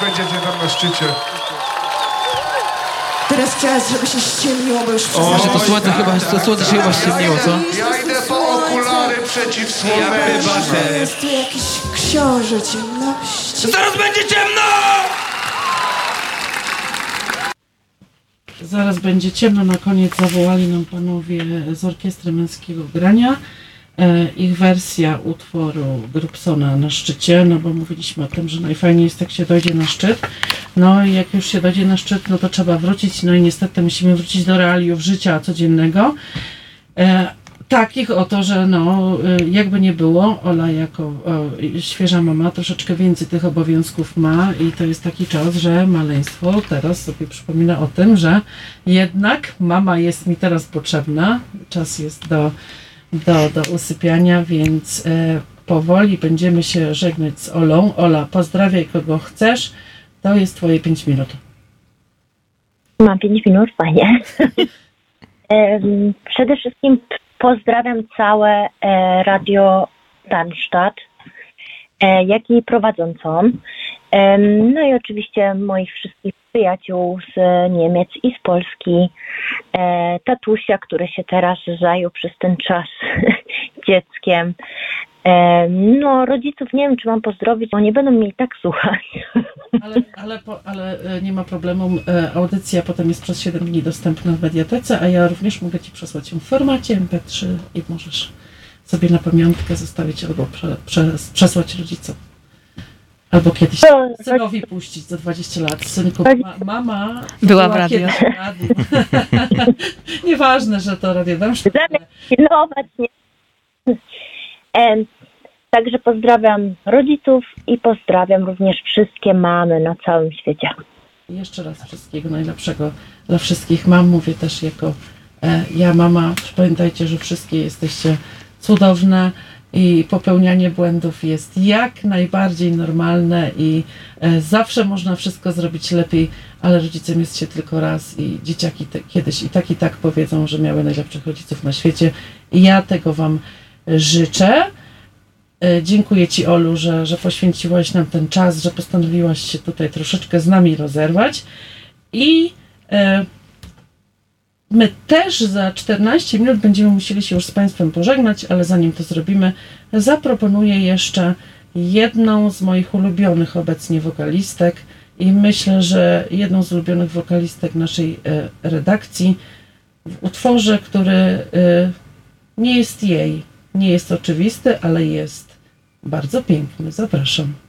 będziecie tam na szczycie. Teraz chciałaś, żeby się ściemniło, bo już Że to słońce się chyba ściemniło, co? Ja idę po okulary przeciwsłoneczne. jest tu jakiś książę ciemności. Zaraz będzie ciemno! Zaraz będzie ciemno, na koniec zawołali nam panowie z Orkiestry Męskiego Grania. Ich wersja utworu Grubsona na szczycie, no bo mówiliśmy o tym, że najfajniej jest, jak się dojdzie na szczyt. No i jak już się dojdzie na szczyt, no to trzeba wrócić, no i niestety musimy wrócić do realiów życia codziennego. Takich oto, że no, jakby nie było, Ola jako świeża mama troszeczkę więcej tych obowiązków ma i to jest taki czas, że maleństwo teraz sobie przypomina o tym, że jednak mama jest mi teraz potrzebna, czas jest do usypiania, więc powoli będziemy się żegnać z Olą. Ola, pozdrawiaj kogo chcesz, to jest twoje 5 minut. Mam 5 minut, fajnie. Przede wszystkim pozdrawiam całe Radio Darmstadt, jak i prowadzącą. No i oczywiście moich wszystkich przyjaciół z Niemiec i z Polski. Tatusia, który się teraz zajął przez ten czas dzieckiem. No, rodziców nie wiem, czy mam pozdrowić, bo nie będą mnie i tak słuchać. Ale nie ma problemu. Audycja potem jest przez 7 dni dostępna w Mediatece, a ja również mogę ci przesłać ją w formacie MP3 i możesz sobie na pamiątkę zostawić albo przesłać rodzicom. Albo kiedyś synowi puścić za 20 lat. Synku, mama była w radiu. Nieważne, że to Radio Darmstadt. Także pozdrawiam rodziców i pozdrawiam również wszystkie mamy na całym świecie. Jeszcze raz wszystkiego najlepszego dla wszystkich mam. Mówię też jako ja mama. Pamiętajcie, że wszystkie jesteście cudowne i popełnianie błędów jest jak najbardziej normalne i zawsze można wszystko zrobić lepiej, ale rodzicem jest się tylko raz i dzieciaki kiedyś i tak powiedzą, że miały najlepszych rodziców na świecie i ja tego wam życzę. Dziękuję ci, Olu, że poświęciłaś nam ten czas, że postanowiłaś się tutaj troszeczkę z nami rozerwać i my też za 14 minut będziemy musieli się już z Państwem pożegnać, ale zanim to zrobimy, zaproponuję jeszcze jedną z moich ulubionych obecnie wokalistek i myślę, że jedną z ulubionych wokalistek naszej redakcji w utworze, który nie jest jej, nie jest oczywisty, ale jest bardzo piękny. Zapraszam.